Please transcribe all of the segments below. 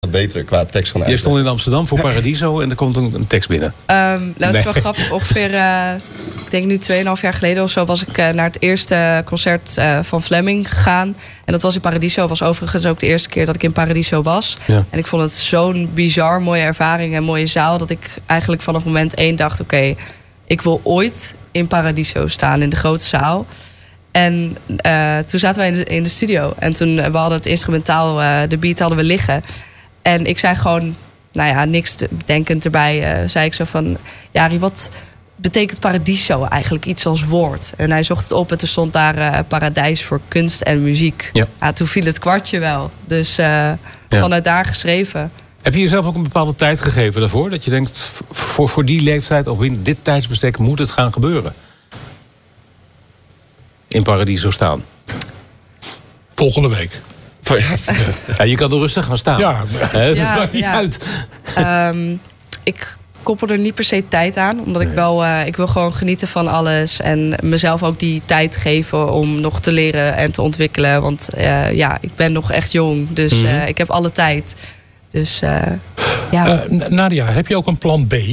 beter qua tekst gaan Je stond in Amsterdam voor Paradiso en er komt een tekst binnen. Dat is wel grappig. Ongeveer, ik denk nu 2,5 jaar geleden of zo, was ik naar het eerste concert van Fleming gegaan. En dat was in Paradiso. Was overigens ook de eerste keer dat ik in Paradiso was. Ja. En ik vond het zo'n bizar mooie ervaring en mooie zaal, dat ik eigenlijk vanaf moment 1 dacht, oké, ik wil ooit in Paradiso staan, in de grote zaal. En toen zaten wij in de studio. En toen we hadden het instrumentaal, de beat hadden we liggen. En ik zei gewoon, niks bedenkend erbij. Zei ik zo van, Jari, wat betekent Paradiso eigenlijk? Iets als woord. En hij zocht het op en toen stond daar paradijs voor kunst en muziek. Ja. Toen viel het kwartje wel. Dus vanuit daar geschreven. Heb je jezelf ook een bepaalde tijd gegeven daarvoor? Dat je denkt, voor die leeftijd of in dit tijdsbestek moet het gaan gebeuren? In Paradiso staan. Volgende week. Ja, je kan er rustig gaan staan. Ja, dat maakt niet uit. Ik koppel er niet per se tijd aan. Omdat ik wil gewoon genieten van alles. En mezelf ook die tijd geven om nog te leren en te ontwikkelen. Want ik ben nog echt jong. Dus ik heb alle tijd. Dus Nadia, heb je ook een plan B?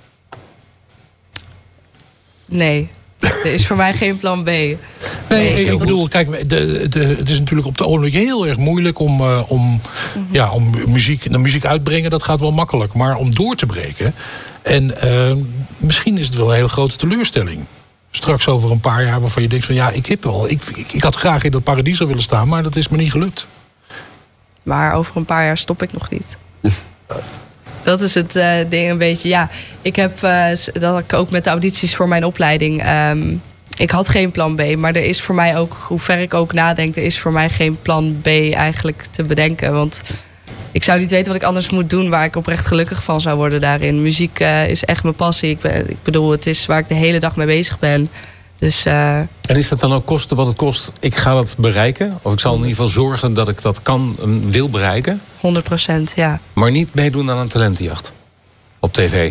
Nee. Er is voor mij geen plan B. Nee, ik bedoel, kijk, het is natuurlijk op de ogenblik heel erg moeilijk om muziek uitbrengen. Dat gaat wel makkelijk. Maar om door te breken. En misschien is het wel een hele grote teleurstelling. Straks over een paar jaar waarvan je denkt van ik had graag in dat Paradiso willen staan, maar dat is me niet gelukt. Maar over een paar jaar stop ik nog niet. Dat is het ding een beetje. Ja, ik heb dat had ik ook met de audities voor mijn opleiding. Ik had geen plan B, maar er is voor mij ook, hoe ver ik ook nadenk, er is voor mij geen plan B eigenlijk te bedenken. Want ik zou niet weten wat ik anders moet doen waar ik oprecht gelukkig van zou worden daarin. Muziek is echt mijn passie. Ik bedoel, het is waar ik de hele dag mee bezig ben. Dus, en is dat dan ook kosten wat het kost? Ik ga dat bereiken? Of ik zal in ieder geval zorgen dat ik dat wil bereiken? 100%, ja. Maar niet meedoen aan een talentenjacht? Op tv?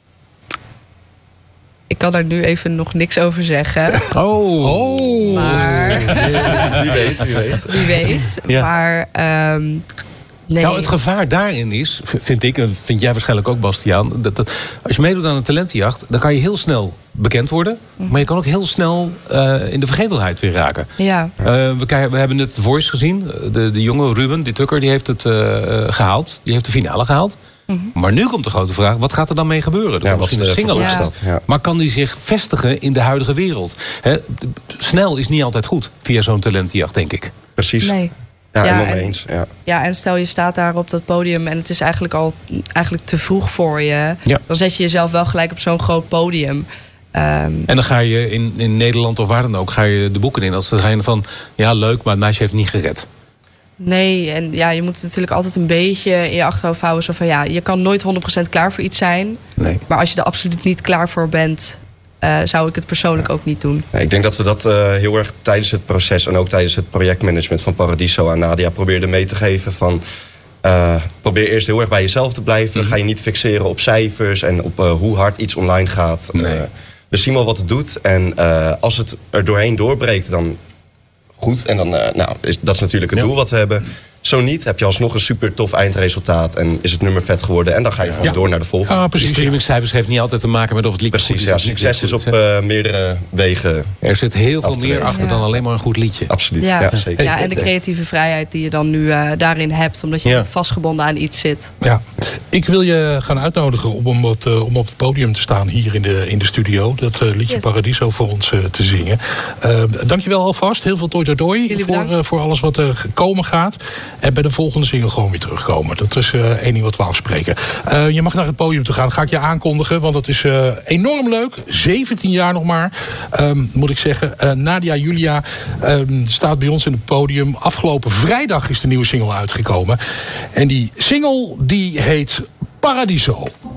Ik kan daar nu even nog niks over zeggen. Oh! Maar wie weet. Ja. Maar nee. Nou, het gevaar daarin is, vind ik, en vind jij waarschijnlijk ook, Bastiaan, dat als je meedoet aan een talentenjacht, dan kan je heel snel bekend worden, maar je kan ook heel snel in de vergetelheid weer raken. Ja. We hebben net The Voice gezien. De jonge Ruben, die Tucker, die heeft het gehaald. Die heeft de finale gehaald. Maar nu komt de grote vraag, wat gaat er dan mee gebeuren? Er komt misschien een single uit. Ja. Maar kan die zich vestigen in de huidige wereld? Snel is niet altijd goed via zo'n talentenjacht, denk ik. Precies. Nee. Ja, helemaal mee eens. Ja, en stel je staat daar op dat podium en het is eigenlijk te vroeg voor je. Ja. Dan zet je jezelf wel gelijk op zo'n groot podium. En dan ga je in Nederland of waar dan ook, ga je de boeken in. Als dan ga je van, ja leuk, maar het meisje heeft niet gered. Nee, en je moet het natuurlijk altijd een beetje in je achterhoofd houden. Zo van, je kan nooit 100% klaar voor iets zijn. Nee. Maar als je er absoluut niet klaar voor bent, zou ik het persoonlijk ook niet doen. Ik denk dat we dat heel erg tijdens het proces en ook tijdens het projectmanagement van Paradiso aan Nadia probeerden mee te geven van, probeer eerst heel erg bij jezelf te blijven. Ga je niet fixeren op cijfers en op hoe hard iets online gaat. Nee. Dus zie maar wat het doet. En als het er doorheen doorbreekt, dan goed. En dan, dat is natuurlijk het doel wat we hebben. Zo niet, heb je alsnog een super tof eindresultaat en is het nummer vet geworden en dan ga je gewoon door naar de volgende. Ja, precies. De streamingcijfers heeft niet altijd te maken met of het liedje precies, goed is. Ja, succes is op meerdere wegen. Er zit heel veel meer achter dan alleen maar een goed liedje. Absoluut, ja zeker. Ja, en de creatieve vrijheid die je dan nu daarin hebt, omdat je niet vastgebonden aan iets zit. Ja, ik wil je gaan uitnodigen om op het podium te staan hier in de studio. Dat liedje Paradiso voor ons te zingen. Dankjewel alvast. Heel veel toi voor alles wat er komen gaat. En bij de volgende single gewoon weer terugkomen. Dat is één ding wat we afspreken. Je mag naar het podium toe gaan. Dat ga ik je aankondigen, want dat is enorm leuk. 17 jaar nog maar, moet ik zeggen. Nadia Julia staat bij ons in het podium. Afgelopen vrijdag is de nieuwe single uitgekomen. En die single die heet Paradiso.